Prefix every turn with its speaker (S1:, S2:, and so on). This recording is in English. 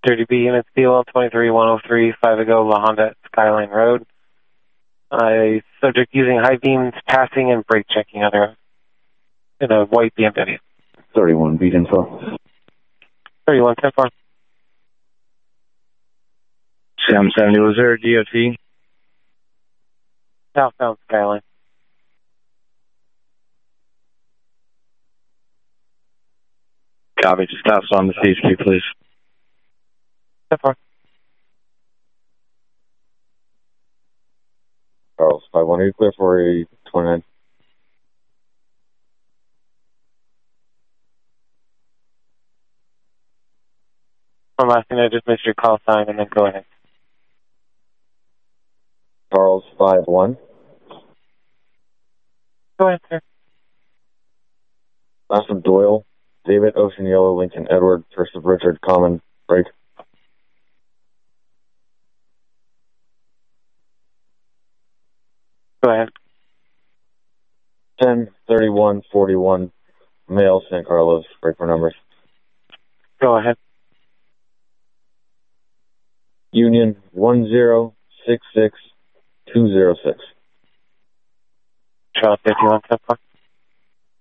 S1: 30B units, DL 23103, 5 ago, La Honda at Skyline Road. Subject using high beams, passing and brake checking in a white BMW.
S2: 31, beat info.
S1: 31, 10-4.
S3: Sam 70, was there a DOT?
S1: Southbound Skyline.
S3: Copy, just pass on the CHP, please.
S1: 10-4.
S2: Charles, 5-1, are you clear for a 29?
S1: One last thing, I just missed your call sign, and then go ahead.
S2: Charles, 5-1.
S1: Go ahead, sir.
S2: Last of Doyle, David, Ocean Yellow, Lincoln, Edward, first of Richard, Common, break.
S1: Go ahead.
S2: 10-31-41, male, San Carlos, break for numbers.
S1: Go ahead.
S2: Union 1066206.
S1: Charles 51, 10-4.